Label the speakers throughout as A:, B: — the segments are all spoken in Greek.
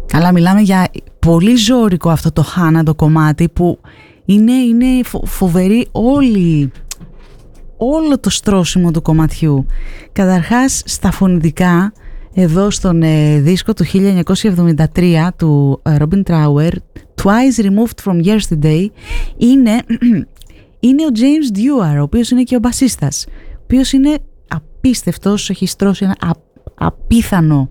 A: Αλλά μιλάμε για πολύ ζώρικο αυτό το Hannah το κομμάτι, που είναι φοβερή όλο το στρώσιμο του κομματιού. Καταρχάς στα φωνητικά, εδώ στον δίσκο του 1973 του Robin Trower, Twice Removed from Yesterday, είναι ο James Dewar, ο οποίος είναι και ο μπασίστας, ο οποίος είναι απίστευτος, έχει στρώσει ένα απίθανο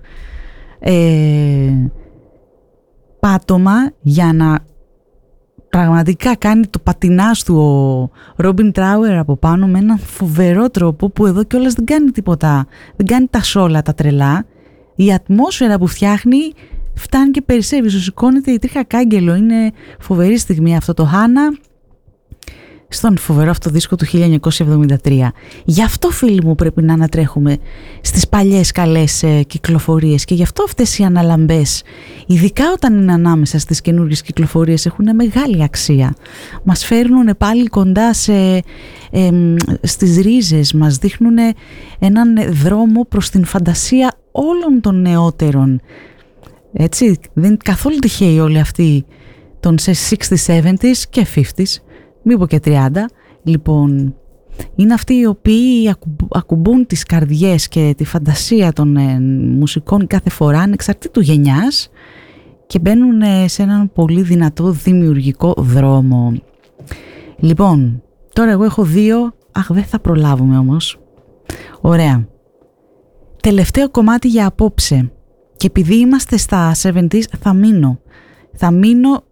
A: πάτωμα για να πραγματικά κάνει το πατινάς του ο Robin Trower από πάνω με έναν φοβερό τρόπο, που εδώ κιόλας δεν κάνει τίποτα, δεν κάνει τα σόλα τα τρελά. Η ατμόσφαιρα που φτιάχνει φτάνει και περισσεύει, σου σηκώνεται η τρίχα κάγκελο. Είναι φοβερή στιγμή αυτό το Hannah στον φοβερό αυτό δίσκο του 1973. Γι' αυτό, φίλοι μου, πρέπει να ανατρέχουμε στις παλιές καλές κυκλοφορίες, και γι' αυτό αυτές οι αναλαμπές, ειδικά όταν είναι ανάμεσα στις καινούργιες κυκλοφορίες, έχουν μεγάλη αξία. Μας φέρνουν πάλι κοντά στις ρίζες, μας δείχνουν έναν δρόμο προς την φαντασία όλων των νεότερων. Έτσι, δεν είναι καθόλου τυχαίοι όλοι αυτοί των 60s, 70s και 50s, μήπως και 30. Λοιπόν, είναι αυτοί οι οποίοι ακουμπούν τις καρδιές και τη φαντασία των μουσικών κάθε φορά, ανεξαρτήτου γενιάς, και μπαίνουν σε έναν πολύ δυνατό δημιουργικό δρόμο. Λοιπόν, τώρα εγώ έχω δύο. Δεν θα προλάβουμε όμως. Ωραία. Τελευταίο κομμάτι για απόψε. Και επειδή είμαστε στα 70s, θα μείνω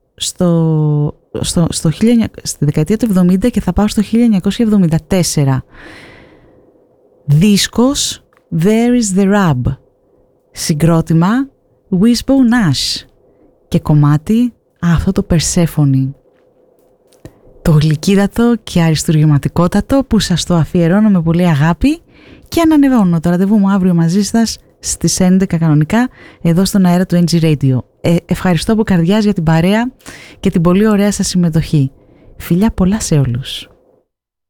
A: στη δεκαετία του 70 και θα πάω στο 1974. Δίσκος There is the Rub, συγκρότημα Wishbone Ash, και κομμάτι αυτό το Persephone, το γλυκύδατο και αριστουργηματικότατο, που σας το αφιερώνω με πολύ αγάπη και ανανεβώνω το ραντεβού μου αύριο μαζί σας στις 11 κανονικά, εδώ στον αέρα του NG Radio. Ευχαριστώ από καρδιάς για την παρέα και την πολύ ωραία σας συμμετοχή. Φιλιά πολλά σε όλους.